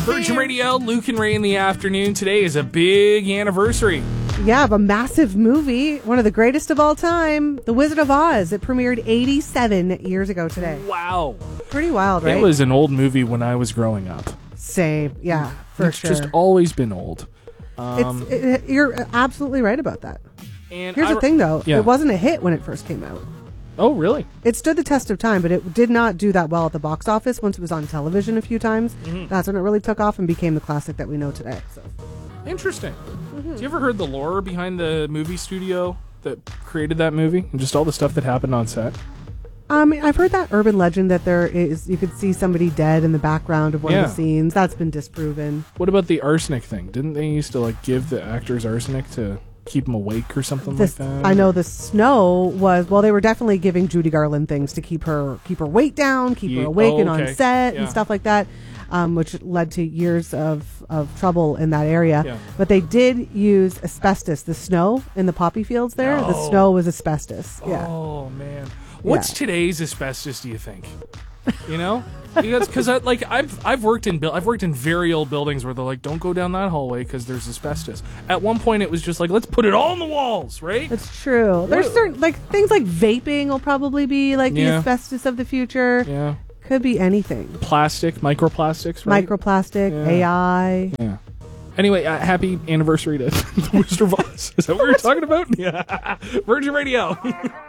Virgin Radio, Luke and Ray in the afternoon. Today is a big anniversary. Yeah, of a massive movie, one of the greatest of all time, The Wizard of Oz. It premiered 87 years ago today. Wow. Pretty wild, right? It was an old movie when I was growing up. Same, yeah, for it's sure. just always been old. You're absolutely right about that. And Here's the thing, though. Yeah. It wasn't a hit when it first came out. Oh, really? It stood the test of time, but it did not do that well at the box office. Once it was on television a few times, that's when it really took off and became the classic that we know today. So. Interesting. Have you ever heard the lore behind the movie studio that created that movie and just all the stuff that happened on set? I've heard that urban legend that you could see somebody dead in the background of one of the scenes. That's been disproven. What about the arsenic thing? Didn't they used to give the actors arsenic to keep them awake or something like that? I know the snow was, they were definitely giving Judy Garland things to keep her weight down, keep her awake and on set and stuff like that, which led to years of trouble in that area. Yeah. But they did use asbestos, the snow in the poppy fields there. No. The snow was asbestos. Yeah. Oh, man. What's today's asbestos, do you think? You know, because I've worked in very old buildings where they're like, don't go down that hallway because there's asbestos. At one point, it was just like, let's put it all on the walls, right? That's true. There's certain things like vaping will probably be the asbestos of the future. Yeah, could be anything. Plastic, microplastics, right? Microplastic, AI. Yeah. Anyway, happy anniversary to The Wizard of Oz. Is that what we were talking about? Yeah. Virgin Radio.